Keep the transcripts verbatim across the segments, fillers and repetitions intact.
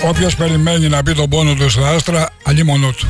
Όποιος περιμένει να πει τον πόνο του στα άστρα, αλίμονό του.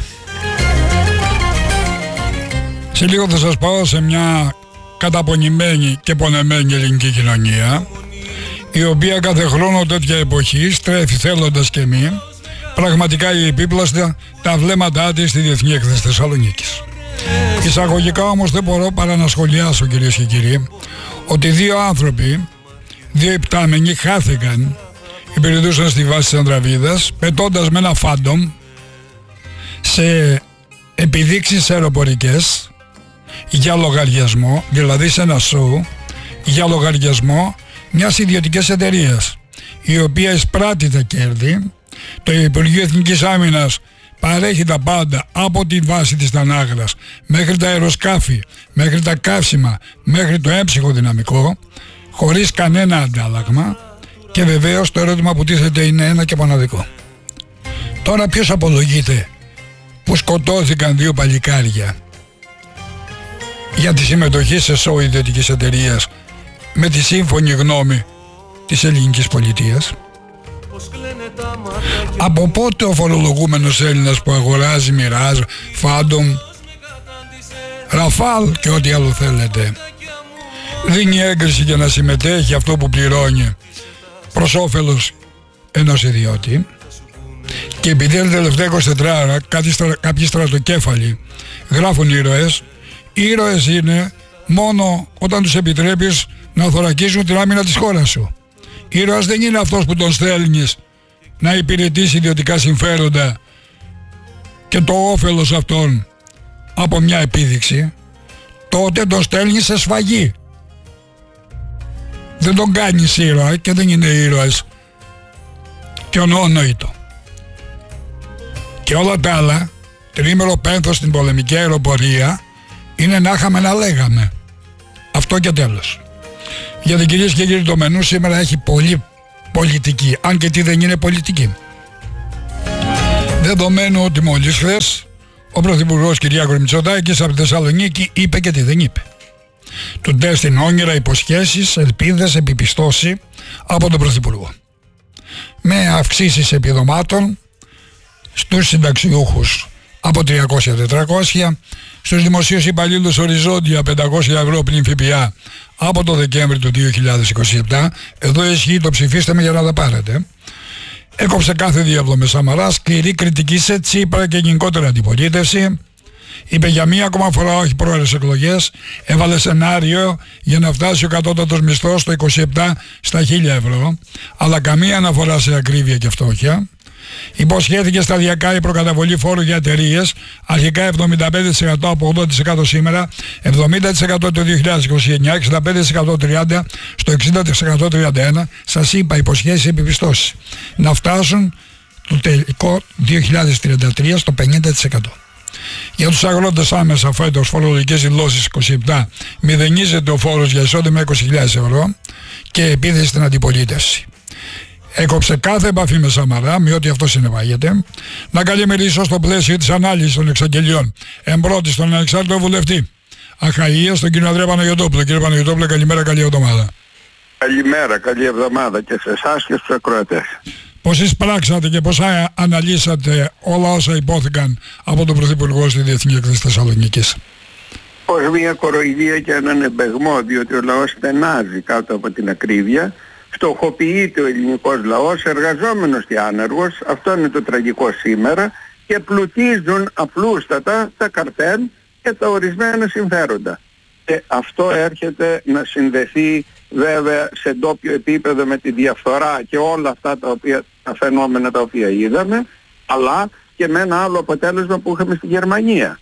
Σε λίγο θα σας πάω σε μια καταπονημένη και πονεμένη ελληνική κοινωνία, η οποία κάθε χρόνο τέτοια εποχή στρέφει θέλοντας και μη πραγματικά η επίπλαστα τα βλέμματά της στη Διεθνή Έκθεση Θεσσαλονίκης. Εισαγωγικά όμως δεν μπορώ παρά να σχολιάσω, κυρίες και κύριοι, ότι δύο άνθρωποι, δύο υπτάμενοι, χάθηκαν, υπηρετούσαν στη βάση της Ανδραβίδας, πετώντας με ένα φάντομ σε επιδείξεις αεροπορικές για λογαριασμό, δηλαδή σε ένα σοου, για λογαριασμό μιας ιδιωτικής εταιρείας, η οποία εισπράττει τα κέρδη. Το Υπουργείο Εθνικής Άμυνας παρέχει τα πάντα, από τη βάση της Τανάγρας μέχρι τα αεροσκάφη, μέχρι τα καύσιμα, μέχρι το έμψυχο δυναμικό, χωρίς κανένα αντάλλαγμα. Και βεβαίως το ερώτημα που τίθεται είναι ένα και μοναδικό. Τώρα ποιος απολογείται που σκοτώθηκαν δύο παλικάρια για τη συμμετοχή σε σοου ιδιωτικής εταιρείας με τη σύμφωνη γνώμη της ελληνικής πολιτείας? Από πότε ο φορολογούμενος Έλληνας που αγοράζει Μιράζ, Φάντομ, Ραφάλ και ό,τι άλλο θέλετε δίνει έγκριση για να συμμετέχει αυτό που πληρώνει προς όφελος ενός ιδιώτη? Και επειδή τα τελευταία είκοσι τέσσερις ώρα κάποιοι στρατοκέφαλοι γράφουν ήρωες, ήρωες είναι μόνο όταν τους επιτρέπεις να θωρακίζουν την άμυνα της χώρας σου. Ήρωας δεν είναι αυτός που τον στέλνεις να υπηρετήσει ιδιωτικά συμφέροντα και το όφελος αυτών από μια επίδειξη. Τότε τον στέλνεις σε σφαγή. Δεν τον κάνεις ήρωα και δεν είναι ήρωας και ονόητο. Και όλα τα άλλα, τρίμερο πένθος στην πολεμική αεροπορία, είναι να είχαμε να λέγαμε. Αυτό και τέλος. Γιατί, κυρίες και κύριοι, το μενού σήμερα έχει πολύ πολιτική, αν και τι δεν είναι πολιτική. Δεδομένου ότι μόλις χθες ο Πρωθυπουργός Κυριάκος Μητσοτάκης από τη Θεσσαλονίκη είπε και τι δεν είπε. Του τέστην όνειρα, υποσχέσεις, ελπίδες, επιπιστώσει από τον Πρωθυπουργό. Με αυξήσεις επιδομάτων στους συνταξιούχους από τριακόσια με τετρακόσια, στους δημοσίους υπαλλήλους οριζόντια πεντακόσια ευρώ πλην ΦΠΑ από το Δεκέμβρη του δύο χιλιάδες είκοσι επτά. Εδώ ισχύει το ψηφίστε με για να τα πάρετε. Έκοψε κάθε διάβλο με Σαμαρά, σκληρή κριτική σε Τσίπρα και γενικότερα αντιπολίτευση. Είπε για μία ακόμα φορά όχι πρόορες εκλογές. Έβαλε σενάριο για να φτάσει ο κατώτατος μισθός το είκοσι επτά στα χίλια ευρώ, αλλά καμία αναφορά σε ακρίβεια και φτώχεια. Υποσχέθηκε σταδιακά η προκαταβολή φόρου για εταιρείες, αρχικά εβδομήντα πέντε τοις εκατό από ογδόντα τοις εκατό σήμερα, εβδομήντα τοις εκατό το δύο χιλιάδες είκοσι εννιά, εξήντα πέντε τοις εκατό τριάντα στο εξήντα τοις εκατό τριάντα ένα. Σας είπα, υποσχέσεις επιπιστώσεις να φτάσουν το τελικό δύο χιλιάδες τριάντα τρία στο πενήντα τοις εκατό. Για τους αγρότες άμεσα φέτος φορολογικές δηλώσεις είκοσι επτά, μηδενίζεται ο φόρος για εισόδημα είκοσι χιλιάδες ευρώ και επίδεση στην αντιπολίτευση. Έκοψε κάθε επαφή με Σαμαρά, με ό,τι αυτό συνεπάγεται. Να καλημερίσω στο πλαίσιο της ανάλυσης των εξαγγελιών εμπρότη στον ανεξάρτητο βουλευτή Αχαΐας, τον κύριο Ανδρέα Παναγιωτόπουλο. Κύριε Παναγιωτόπουλο, καλημέρα, καλή εβδομάδα. Καλημέρα, καλή εβδομάδα και σε εσάς και στους ακροατές. Πώς εισπράξατε και πώς αναλύσατε όλα όσα υπόθηκαν από τον Πρωθυπουργό στη Διεθνή Έκθεση Θεσσαλονίκης? Ως μια κοροϊδία και έναν εμπεγμό, διότι ο λαός στενάζει κάτω από την ακρίβεια. Φτωχοποιείται ο ελληνικός λαός, εργαζόμενος και άνεργος, αυτό είναι το τραγικό σήμερα, και πλουτίζουν απλούστατα τα καρτέλ και τα ορισμένα συμφέροντα. Και αυτό έρχεται να συνδεθεί βέβαια σε ντόπιο επίπεδο με τη διαφθορά και όλα αυτά τα, οποία, τα φαινόμενα τα οποία είδαμε, αλλά και με ένα άλλο αποτέλεσμα που είχαμε στη Γερμανία.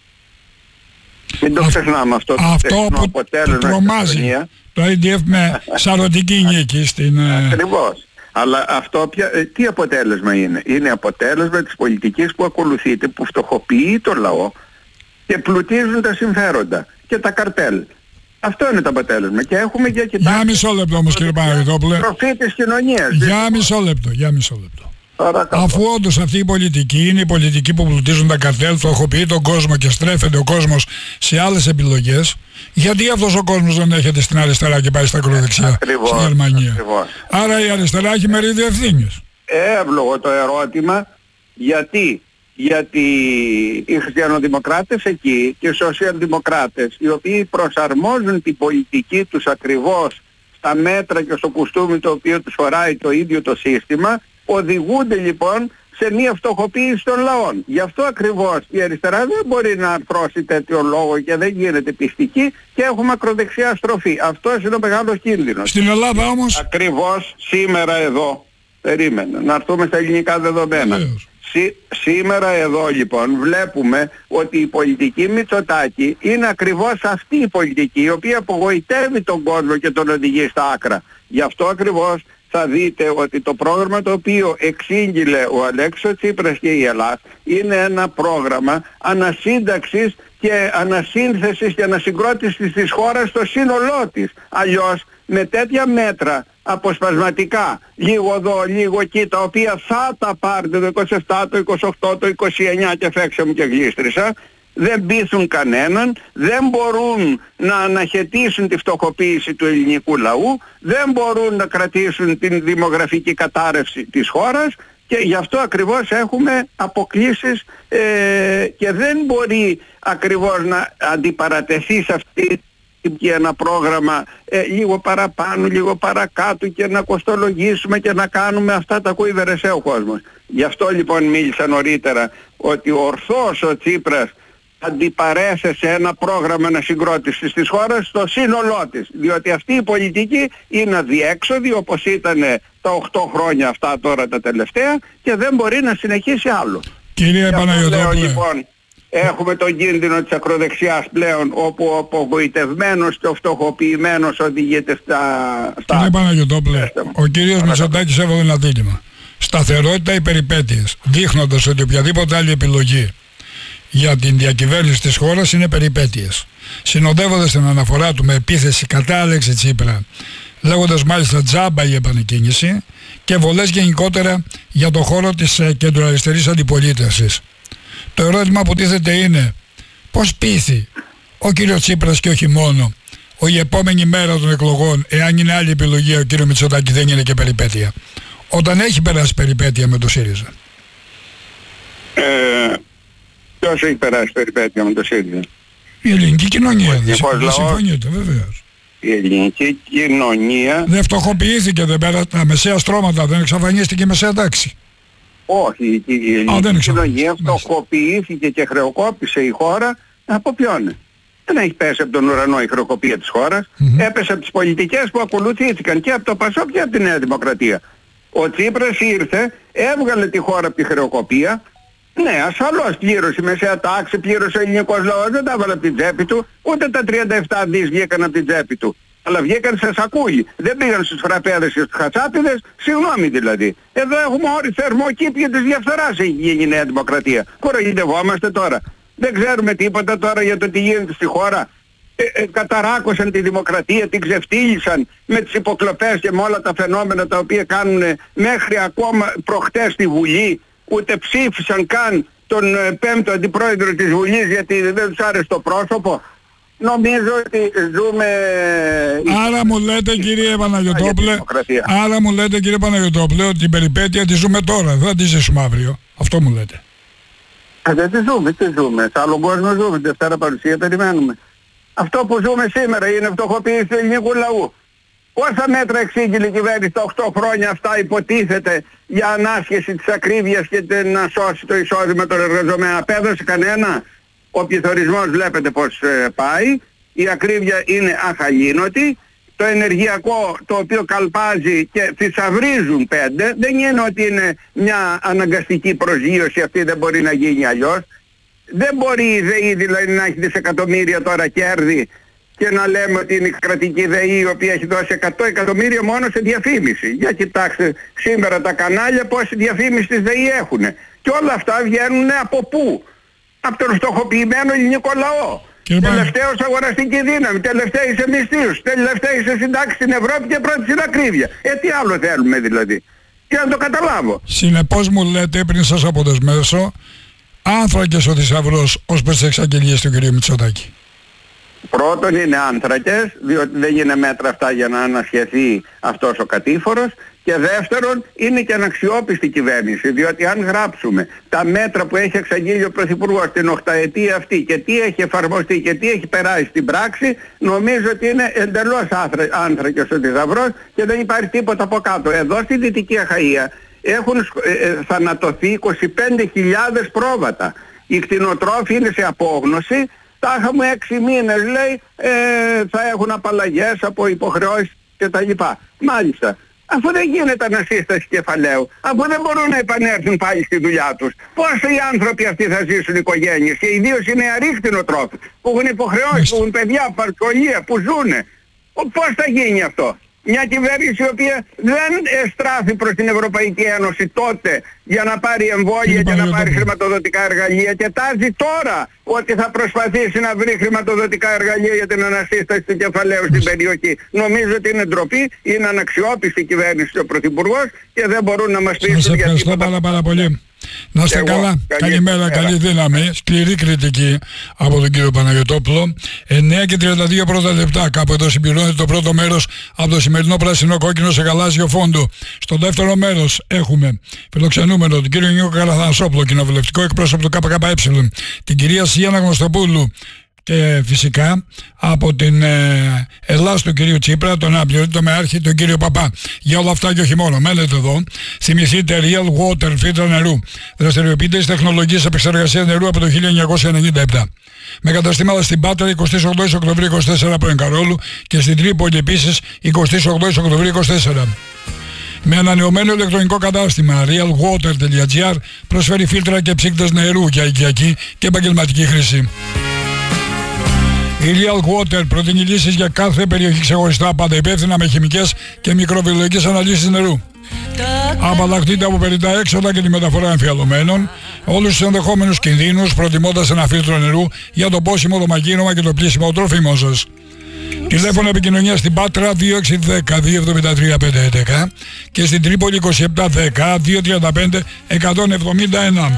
Μην το ξεχνάμε αυτό το αυτό που αποτέλεσμα το τρομάζει το άι ντι εφ με σαρωτική νίκη στην... Ακριβώς. Αλλά αυτό πια, τι αποτέλεσμα είναι? Είναι αποτέλεσμα της πολιτικής που ακολουθείται, που φτωχοποιεί το λαό και πλουτίζουν τα συμφέροντα και τα καρτέλ. Αυτό είναι το αποτέλεσμα. Και έχουμε για κοιτάξτε... Για μισό λεπτό όμως, κύριε Παναγιωτόπουλε. Τροφή της κοινωνίας. Για μισό λεπτό, για μισό λεπτό. Παρακαλώ. Αφού όντως αυτή η πολιτική είναι η πολιτική που πλουτίζουν τα καρτέλ, φτωχοποιεί τον κόσμο και στρέφεται ο κόσμος σε άλλες επιλογές, γιατί αυτός ο κόσμος δεν έρχεται στην αριστερά και πάει στα ακροδεξιά στη Γερμανία? Ακριβώς. Άρα η αριστερά έχει μερίδιο ευθύνης. εύλογο το ερώτημα, γιατί γιατί οι χριστιανοδημοκράτες εκεί και οι σοσιαλδημοκράτες, οι οποίοι προσαρμόζουν την πολιτική τους ακριβώς στα μέτρα και στο κουστούμι το οποίο τους φοράει το ίδιο το σύστημα, οδηγούνται λοιπόν σε μια φτωχοποίηση των λαών. Γι' αυτό ακριβώς η αριστερά δεν μπορεί να αρθρώσει τέτοιο λόγο και δεν γίνεται πιστική και έχουμε ακροδεξιά στροφή. Αυτός είναι ο μεγάλος κίνδυνος. Στην Ελλάδα όμως... Ακριβώς σήμερα εδώ, περίμενε, να έρθουμε στα ελληνικά δεδομένα. Σή, σήμερα εδώ λοιπόν βλέπουμε ότι η πολιτική Μητσοτάκη είναι ακριβώς αυτή η πολιτική η οποία απογοητεύει τον κόσμο και τον οδηγεί στα άκρα. Γι' αυτό ακριβώς θα δείτε ότι το πρόγραμμα το οποίο εξήγηλε ο Αλέξης Τσίπρας και η Ελλάδα είναι ένα πρόγραμμα ανασύνταξης και ανασύνθεσης και ανασυγκρότησης της χώρας στο σύνολό της. Αλλιώς με τέτοια μέτρα αποσπασματικά, λίγο εδώ, λίγο εκεί, τα οποία θα τα πάρετε το είκοσι επτά, το είκοσι οκτώ, το είκοσι εννιά και φέξε μου και γλίστρισα, δεν πείθουν κανέναν, δεν μπορούν να αναχαιτήσουν τη φτωχοποίηση του ελληνικού λαού, δεν μπορούν να κρατήσουν την δημογραφική κατάρρευση της χώρας και γι' αυτό ακριβώς έχουμε αποκλίσεις ε, και δεν μπορεί ακριβώς να αντιπαρατεθεί σε αυτή και ένα πρόγραμμα ε, λίγο παραπάνω, λίγο παρακάτω και να κοστολογήσουμε και να κάνουμε αυτά τα ακούει βερεσέ ο κόσμος. Γι' αυτό λοιπόν μίλησα νωρίτερα ότι ορθώς ο Τσίπρας αντιπαρέσε σε ένα πρόγραμμα ανασυγκρότησης της χώρας στο σύνολό της. Διότι αυτή η πολιτική είναι αδιέξοδη όπως ήταν τα οκτώ χρόνια αυτά τώρα τα τελευταία και δεν μπορεί να συνεχίσει άλλο. Κύριε Παναγιωτόπουλε, λοιπόν, έχουμε τον κίνδυνο της ακροδεξιάς πλέον όπου ο απογοητευμένος και ο φτωχοποιημένος οδηγείται στα... στα... Κύριε Παναγιωτόπουλε, ο κύριος Μητσοτάκης έβαλε ένα δίλημμα. Σταθερότητα ή περιπέτειες, δείχνοντας ότι οποιαδήποτε άλλη επιλογή για την διακυβέρνηση της χώρας είναι περιπέτειες. Συνοδεύοντας την αναφορά του με επίθεση κατά Αλέξη Τσίπρα, λέγοντας μάλιστα τζάμπα η επανεκκίνηση και βολές γενικότερα για το χώρο της κεντροαριστερής αντιπολίτευσης. Το ερώτημα που τίθεται είναι πώς πείθει ο κύριος Τσίπρας και όχι μόνο η επόμενη μέρα των εκλογών, εάν είναι άλλη επιλογή ο κύριος Μητσοτάκη δεν είναι και περιπέτεια, όταν έχει περάσει περιπέτεια με το ΣΥΡΙΖΑ. Ε, ποιος έχει περάσει περιπέτεια με το ΣΥΡΙΖΑ? Η ελληνική κοινωνία. Δεν συμφωνείτε βεβαίως. Η ελληνική κοινωνία δεν φτωχοποιήθηκε, δεν πέρασε τα μεσαία στρώματα, δεν εξαφανίστηκε η μεσαία τάξη. Όχι, η, η ελληνική κοινωνία φτωχοποιήθηκε και χρεοκόπησε η χώρα από ποιον? Δεν έχει πέσει από τον ουρανό η χρεοκοπία της χώρας, mm-hmm. έπεσε από τις πολιτικές που ακολουθήθηκαν και από το ΠΑΣΟΚ και από τη Νέα Δημοκρατία. Ο Τσίπρας ήρθε, έβγαλε τη χώρα από τη χρεοκοπία. Ναι, ασφαλώς πλήρωσε η μεσαία τάξη, πλήρωσε ο ελληνικός λαός, δεν τα έβαλε από την τσέπη του, ούτε τα τριάντα επτά δις βγήκαν από την τσέπη του. Αλλά βγήκαν σε σακούλι, δεν πήγαν στους φραπέδες και στους χατσάπιδες, συγγνώμη δηλαδή. Εδώ έχουμε όρι θερμοκήπια της διαφθοράς έχει γίνει η Νέα Δημοκρατία. Κοροϊδευόμαστε τώρα. Δεν ξέρουμε τίποτα τώρα για το τι γίνεται στη χώρα. Ε, ε, καταράκωσαν τη δημοκρατία, την ξεφτύλισαν με τις υποκλοπές και με όλα τα φαινόμενα τα οποία κάνουν μέχρι ακόμα προχτές στη Βουλή. Ούτε ψήφισαν καν τον ε, πέμπτο αντιπρόεδρο της Βουλής γιατί δεν τους άρεσε το πρόσωπο. Νομίζω ότι ζούμε... Άρα μου λέτε κύριε Παναγιωτόπουλε, άρα μου λέτε κύριε Παναγιωτόπουλε ότι την περιπέτεια τη ζούμε τώρα, δεν τη ζήσουμε αύριο. Αυτό μου λέτε. Ε, δεν τη ζούμε, τι ζούμε. Σε άλλον κόσμο ζούμε, Δευτέρα παρουσία περιμένουμε. Αυτό που ζούμε σήμερα είναι φτωχοποίηση του ελληνικού λαού. Πόσα μέτρα εξήγηλε η κυβέρνηση τα οκτώ χρόνια αυτά υποτίθεται για ανάσχεση της ακρίβειας και να σώσει το εισόδημα των εργαζομένων? Απέδωσε κανένα? Ο πληθωρισμός βλέπετε πως ε, πάει, η ακρίβεια είναι αχαλήνωτη, το ενεργειακό το οποίο καλπάζει και θησαυρίζουν πέντε, δεν είναι ότι είναι μια αναγκαστική προσγείωση, αυτή δεν μπορεί να γίνει αλλιώς. Δεν μπορεί η ΔΕΗ δηλαδή να έχει δισεκατομμύρια τώρα κέρδη και να λέμε ότι είναι η κρατική ΔΕΗ η οποία έχει δώσει εκατό εκατομμύρια μόνο σε διαφήμιση. Για κοιτάξτε σήμερα τα κανάλια πόση διαφήμιση της ΔΕΗ έχουν. Και όλα αυτά βγαίνουν από πού? Από τον φτωχοποιημένο ελληνικό λαό. Τελευταίος αγοραστική δύναμη, τελευταίοι σε μισθούς, τελευταίοι σε συντάξεις στην Ευρώπη και πρώτη στην ακρίβεια. Ε, τι άλλο θέλουμε δηλαδή? Και να το καταλάβω. Συνεπώς μου λέτε πριν σας αποδεσμεύσω, άνθρακες ο θησαυρός ως προς τις εξαγγελίες του κ. Μητσοτάκη. Πρώτον είναι άνθρακες, διότι δεν είναι μέτρα αυτά για να ανασχεθεί αυτός ο κατήφορος. Και δεύτερον, είναι και αναξιόπιστη κυβέρνηση, διότι αν γράψουμε τα μέτρα που έχει εξαγγείλει ο Πρωθυπουργός την οχταετία αυτή και τι έχει εφαρμοστεί και τι έχει περάσει στην πράξη, νομίζω ότι είναι εντελώς άνθρακες ο θησαυρός και δεν υπάρχει τίποτα από κάτω. Εδώ στη Δυτική Αχαΐα έχουν ε, θανατωθεί είκοσι πέντε χιλιάδες πρόβατα. Οι κτηνοτρόφοι είναι σε απόγνωση. Τάχα μου έξι μήνες λέει ε, θα έχουν απαλλαγές από υποχρεώσεις κτλ. Μάλιστα. Αφού δεν γίνεται ανασύσταση κεφαλαίου, αφού δεν μπορούν να επανέλθουν πάλι στη δουλειά τους, πώς οι άνθρωποι αυτοί θα ζήσουν οικογένειες, και ιδίως οι νεαροί κτηνοτρόφοι που έχουν υποχρεώσεις, που έχουν παιδιά, παρκολία, που ζουνε. Πώς θα γίνει αυτό? Μια κυβέρνηση η οποία δεν εστράφει προς την Ευρωπαϊκή Ένωση τότε για να πάρει εμβόλια και να πάρει χρηματοδοτικά εργαλεία, και τάζει τώρα ότι θα προσπαθήσει να βρει χρηματοδοτικά εργαλεία για την ανασύσταση του κεφαλαίου στην περιοχή. Νομίζω ότι είναι ντροπή, είναι αναξιόπιστη η κυβέρνηση ο Πρωθυπουργός και δεν μπορούν να μας πείσουν. Σας ευχαριστώ πάρα, πάρα πολύ. Να είστε καλά. Καλή Καλημέρα, καλή δύναμη. Σκληρή κριτική από τον κύριο Παναγιωτόπουλο. εννιά και τριάντα δύο πρώτα λεπτά. Κάπου εδώ συμπληρώνεται το πρώτο μέρος από το σημερινό πράσινο κόκκινο σε γαλάζιο φόντο. Στο δεύτερο μέρος έχουμε φιλοξενούμενο τον κύριο Νίκο Καραθανασόπουλο, κοινοβουλευτικό εκπρόσωπο του ΚΚΕ, την κυρία Σιάννα Γνωστοπούλου, και φυσικά από την ε, Ελλάδα του κυρίου Τσίπρα, τον αναπληρωτή τομεάρχη, τον κύριο Παπά. Για όλα αυτά και όχι μόνο, μένετε εδώ. Θυμηθείτε Real Water, φίλτρα νερού. Δραστηριοποιείται στις τεχνολογίες επεξεργασίας νερού από το χίλια εννιακόσια ενενήντα επτά. Με καταστήματα στην Πάτρα εικοστή όγδοη Οκτωβρίου είκοσι τέσσερα πρώην Καρόλου και στην Τρίπολη επίσης εικοστή όγδοη Οκτωβρίου είκοσι τέσσερα. Με ανανεωμένο ηλεκτρονικό κατάστημα real water τελεία gr προσφέρει φίλτρα και ψύκτες νερού για οικιακή και επαγγελματική χρήση. Η Real Water προτείνει λύσεις για κάθε περιοχή ξεχωριστά, πάντα υπεύθυνα με χημικές και μικροβιολογικές αναλύσεις νερού. Απαλλαχτείτε από περί τα έξοδα και τη μεταφορά εμφιαλωμένων, όλους τους ενδεχόμενους κινδύνους, προτιμώντας ένα φίλτρο νερού για το πόσιμο, το μαγείρωμα και το πλήσιμο τροφίμων σας. Τηλέφωνο επικοινωνία στην Πάτρα δύο έξι ένα μηδέν δύο εβδομήντα τρία πεντακόσια έντεκα και στην Τρίπολη είκοσι επτά δέκα δύο τριάντα πέντε εκατόν εβδομήντα ένα.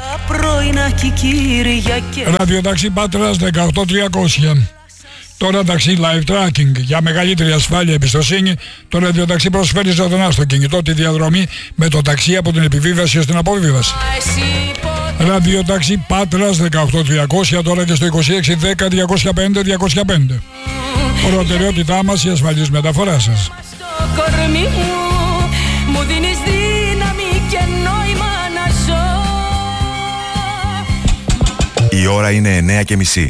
Ραδιοταξί Πάτρας δεκαοκτώ τριακόσια. Τώρα ταξί live tracking. Για μεγαλύτερη ασφάλεια και εμπιστοσύνη, το ραδιοταξί προσφέρει ζωντανά στο κινητό τη διαδρομή με το ταξί από την επιβίβαση ως την αποβίβαση. Ραδιοταξί Πάτρας δεκαοκτώ τριακόσια, τώρα και στο είκοσι έξι δέκα διακόσια πέντε διακόσια πέντε. Προτεραιότητά μας η ασφαλής μεταφορά σας. Η ώρα είναι εννιά και μισή.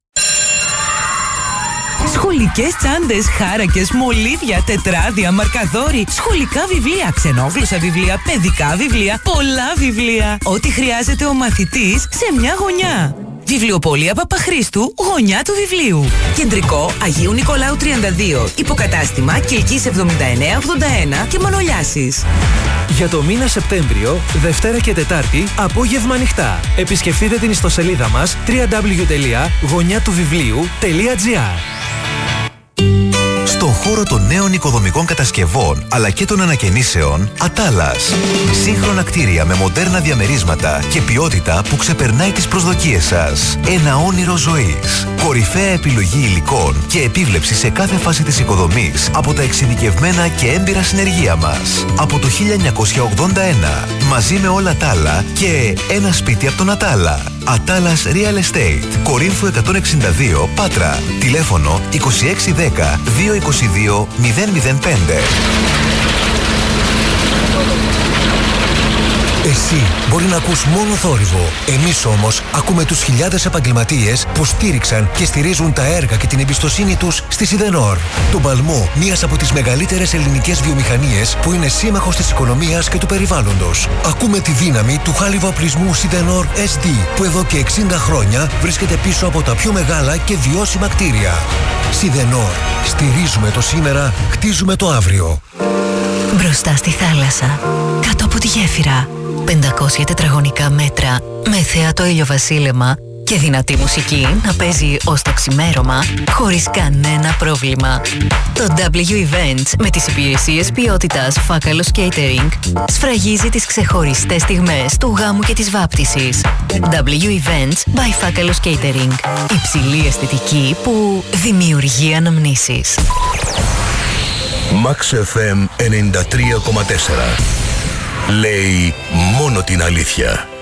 Σχολικές τσάντες, χάρακες, μολύβια, τετράδια, μαρκαδόροι, σχολικά βιβλία, ξενόγλωσσα βιβλία, παιδικά βιβλία, πολλά βιβλία. Ό,τι χρειάζεται ο μαθητής σε μια γωνιά. Βιβλιοπωλεία Παπαχρήστου, γωνιά του βιβλίου. Κεντρικό Αγίου Νικολάου τριάντα δύο. Υποκατάστημα Κιλκής εβδομήντα εννέα ογδόντα ένα και Μανολιάσης. Για το μήνα Σεπτέμβριο, Δευτέρα και Τετάρτη, απόγευμα ανοιχτά. Επισκεφτείτε την ιστοσελίδα μας double-u double-u double-u τελεία γωνιά του βιβλίου τελεία gr. Στον χώρο των νέων οικοδομικών κατασκευών αλλά και των ανακαινήσεων, Ατάλας. Σύγχρονα κτίρια με μοντέρνα διαμερίσματα και ποιότητα που ξεπερνάει τις προσδοκίες σας. Ένα όνειρο ζωής. Κορυφαία επιλογή υλικών και επίβλεψη σε κάθε φάση της οικοδομής από τα εξειδικευμένα και έμπειρα συνεργεία μας. Από το χίλια εννιακόσια ογδόντα ένα. Μαζί με όλα τα άλλα και ένα σπίτι από τον Ατάλα. Ατάλας Real Estate. Κορίνθου εκατόν εξήντα δύο, Πάτρα. Τηλέφωνο είκοσι έξι δέκα δύο είκοσι δύο μηδέν μηδέν πέντε. Εσύ μπορεί να ακούς μόνο θόρυβο. Εμείς όμως ακούμε τους χιλιάδες επαγγελματίες που στήριξαν και στηρίζουν τα έργα και την εμπιστοσύνη τους στη Σιδενόρ. Τον παλμό μιας από τις μεγαλύτερες ελληνικές βιομηχανίες που είναι σύμμαχος της οικονομίας και του περιβάλλοντος. Ακούμε τη δύναμη του χάλιβα-οπλισμού Σιδενόρ ες ντι που εδώ και εξήντα χρόνια βρίσκεται πίσω από τα πιο μεγάλα και βιώσιμα κτίρια. Σιδενόρ. Στηρίζουμε το σήμερα, χτίζουμε το αύριο. Μπροστά στη θάλασσα, κάτω από τη γέφυρα, πεντακόσια τετραγωνικά μέτρα με θέατο ηλιοβασίλεμα και δυνατή μουσική να παίζει ως το ξημέρωμα χωρίς κανένα πρόβλημα. Το W Events με τις υπηρεσίες ποιότητας Φάκαλος Catering σφραγίζει τις ξεχωριστές στιγμές του γάμου και της βάπτισης. W Events by Φάκαλος Catering. Υψηλή αισθητική που δημιουργεί αναμνήσεις. Max εφ εμ ενενήντα τρία κόμμα τέσσερα. Λέει μόνο την αλήθεια.